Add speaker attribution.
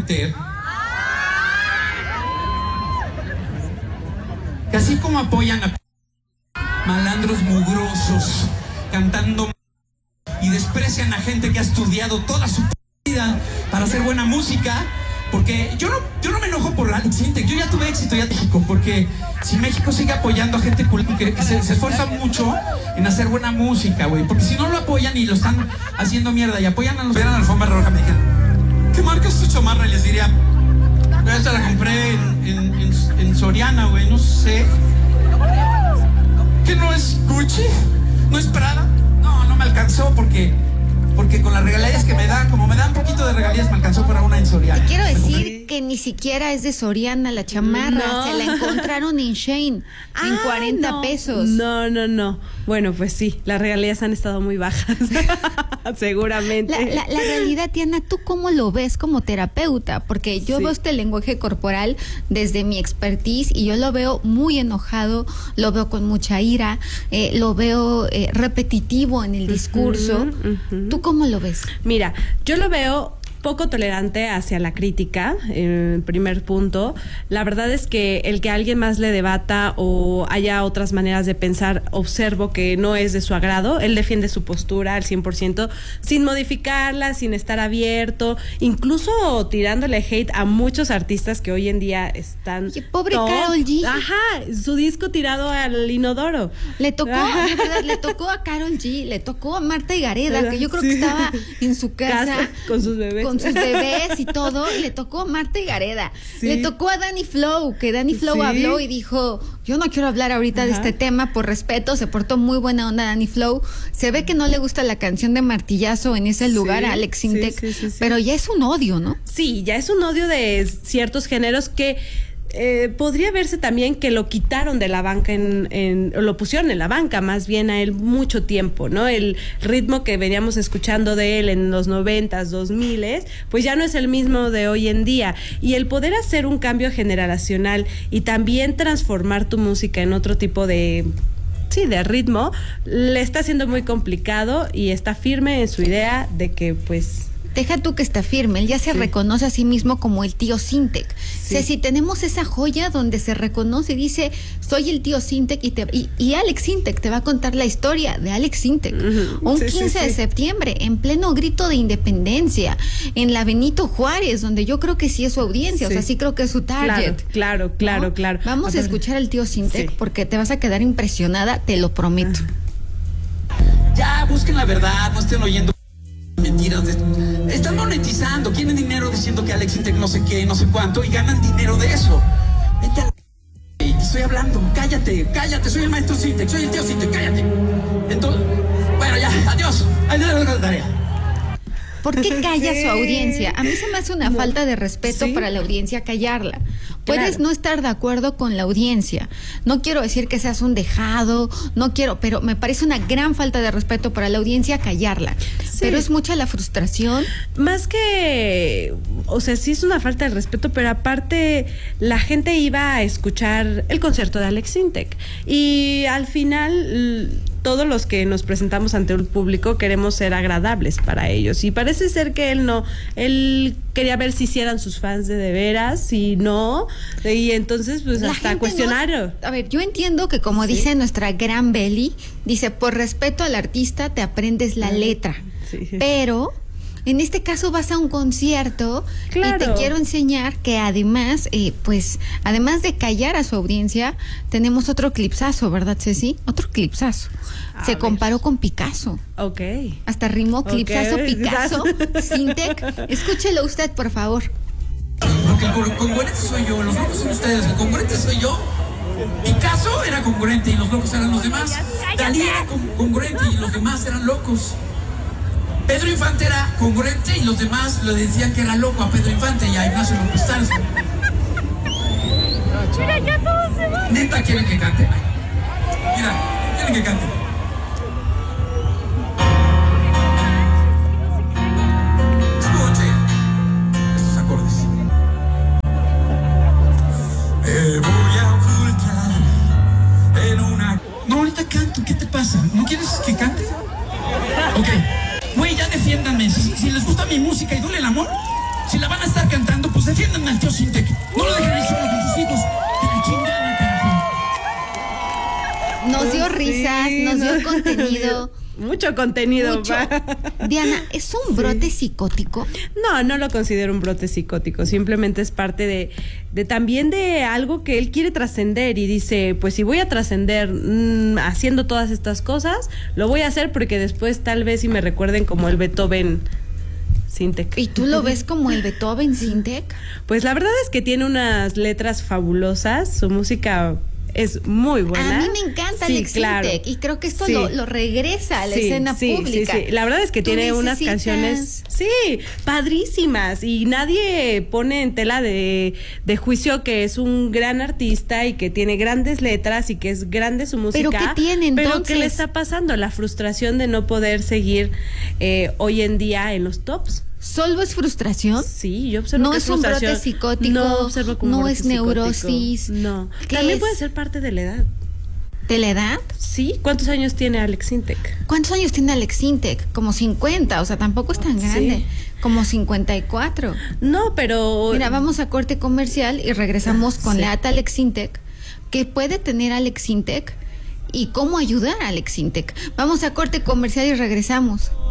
Speaker 1: usted que así como apoyan a malandros mugrosos cantando y desprecian a gente que ha estudiado toda su vida para hacer buena música, porque yo no me enojo por Alex Sintek, yo ya tuve éxito ya en México, porque si México sigue apoyando a gente que se esfuerza mucho en hacer buena música, güey, porque si no lo apoyan y lo están haciendo mierda y apoyan a los que eran alfombra roja, me dijeron, ¿qué marca es tu chamarra? Y les diría, esta la compré en Soriana, güey, no sé. ¿Qué no es Gucci? ¿No es Prada? No me alcanzó porque con las regalías que me dan, como me dan un poquito de regalías, me alcanzó para una en Soriana.
Speaker 2: Te quiero decir que ni siquiera es de Soriana la chamarra, se la encontraron en Shein en 40 pesos.
Speaker 3: No. Bueno, pues sí, las regalías han estado muy bajas, seguramente.
Speaker 2: La realidad, Tiana, ¿tú cómo lo ves como terapeuta? Porque yo veo este lenguaje corporal desde mi expertise y yo lo veo muy enojado, lo veo con mucha ira, lo veo repetitivo en el discurso. ¿Tú cómo lo ves?
Speaker 3: Mira, yo lo veo poco tolerante hacia la crítica, primer punto. La verdad es que el que alguien más le debata o haya otras maneras de pensar, observo que no es de su agrado. Él defiende su postura al 100%, sin modificarla, sin estar abierto, incluso tirándole hate a muchos artistas que hoy en día están...
Speaker 2: Pobre Karol G.
Speaker 3: Ajá, su disco tirado al inodoro.
Speaker 2: Le tocó, de verdad, le tocó a Karol G, le tocó a Marta Higareda, que yo creo que estaba en su casa
Speaker 3: con sus bebés.
Speaker 2: Con sus bebés y todo, le tocó a Marta Higareda, le tocó a Danny Flow, que Danny Flow habló y dijo, yo no quiero hablar ahorita de este tema por respeto, se portó muy buena onda Danny Flow, se ve que no le gusta la canción de Martillazo en ese lugar a Alex Sintek, pero ya es un odio, ¿no?
Speaker 3: Sí, ya es un odio de ciertos géneros que podría verse también que lo quitaron de la banca, lo pusieron en la banca más bien a él mucho tiempo, ¿no? El ritmo que veníamos escuchando de él en los 90s, 2000s, pues ya no es el mismo de hoy en día. Y el poder hacer un cambio generacional y también transformar tu música en otro tipo de ritmo, le está haciendo muy complicado y está firme en su idea de que, pues...
Speaker 2: Deja tú que está firme, él ya se reconoce a sí mismo como el tío Sintek. O sea, si tenemos esa joya donde se reconoce y dice, soy el tío Sintek y Alex Sintek te va a contar la historia de Alex Sintek. Un 15 de septiembre, en pleno grito de independencia, en la Benito Juárez, donde yo creo que sí es su audiencia, o sea, sí creo que es su target.
Speaker 3: Claro.
Speaker 2: Vamos a escuchar al tío Sintek porque te vas a quedar impresionada, te lo prometo.
Speaker 1: Ya, busquen la verdad, no estén oyendo mentiras. Están monetizando, quieren dinero diciendo que Alex Sintek no sé qué, no sé cuánto, y ganan dinero de eso. Vete a la... Estoy hablando, cállate, soy el maestro Sintek, soy el tío Sintek, cállate. Entonces, bueno, ya, adiós. Adiós la tarea.
Speaker 2: ¿Por qué calla su audiencia? A mí se me hace una falta de respeto para la audiencia callarla. Puedes no estar de acuerdo con la audiencia. No quiero decir que seas un dejado, pero me parece una gran falta de respeto para la audiencia callarla. Pero es mucha la frustración.
Speaker 3: Más que, o sea, sí es una falta de respeto, pero aparte la gente iba a escuchar el concierto de Alex Sintek. Y al final... todos los que nos presentamos ante un público queremos ser agradables para ellos y parece ser que él quería ver si eran sus fans de veras, si no, y entonces pues hasta cuestionario.
Speaker 2: A ver, yo entiendo que como dice nuestra gran Beli, dice, por respeto al artista te aprendes la letra, pero... En este caso vas a un concierto y te quiero enseñar que además, pues, además de callar a su audiencia, tenemos otro clipsazo, ¿verdad, Ceci? Otro clipsazo. Se comparó con Picasso.
Speaker 3: Ok.
Speaker 2: Hasta rimó clipsazo, Picasso, Sintek. Escúchelo usted, por favor.
Speaker 1: Porque el congruente soy yo, los locos son ustedes, el congruente soy yo. Picasso era congruente y los locos eran los demás. Dalí era congruente y los demás eran locos. Pedro Infante era congruente y los demás le decían que era loco a Pedro Infante y a Ignacio López Tarso. Mira, ya todos se van. ¿Neta quieren que cante? Mira, quieren que cante. Escuche estos acordes. Me voy a ocultar en una... No, ahorita canto, ¿qué te pasa? ¿No quieres que cante? Ok. Güey, ya defiéndanme. Si les gusta mi música y duele el amor, si la van a estar cantando, pues hijos, defiendan al tío Sintec. No lo dejen ahí solo con sus hijos. De la chingada, carajo.
Speaker 2: Nos dio risas, nos dio contenido.
Speaker 3: Mucho contenido.
Speaker 2: Mucho. Diana, ¿es un brote psicótico?
Speaker 3: No, no lo considero un brote psicótico, simplemente es parte de también de algo que él quiere trascender y dice, pues si voy a trascender haciendo todas estas cosas, lo voy a hacer porque después tal vez si me recuerden como el Beethoven Sintec.
Speaker 2: ¿Y tú lo ves como el Beethoven Sintec?
Speaker 3: Pues la verdad es que tiene unas letras fabulosas, su música es muy buena.
Speaker 2: A mí me encanta Alex Sintec y creo que esto lo regresa a la escena pública.
Speaker 3: Sí. La verdad es que tiene unas canciones, padrísimas y nadie pone en tela de juicio que es un gran artista y que tiene grandes letras y que es grande su música.
Speaker 2: ¿Pero qué tiene entonces?
Speaker 3: Pero ¿qué le está pasando? La frustración de no poder seguir hoy en día en los tops.
Speaker 2: ¿Solo es frustración?
Speaker 3: Sí, yo observo que es frustración.
Speaker 2: No es un brote psicótico,
Speaker 3: no observo como
Speaker 2: no es neurosis.
Speaker 3: Psicótico. No, también puede ser parte de la edad.
Speaker 2: ¿De la edad?
Speaker 3: Sí, ¿cuántos años tiene Alex Sintec?
Speaker 2: ¿Cuántos años tiene Alex Sintec? Como 50, o sea, tampoco es tan grande. Como 54.
Speaker 3: No, pero...
Speaker 2: Mira, vamos a corte comercial y regresamos con la edad Alex Sintec. ¿Qué puede tener Alex Sintec? ¿Y cómo ayudar a Alex Sintec? Vamos a corte comercial y regresamos.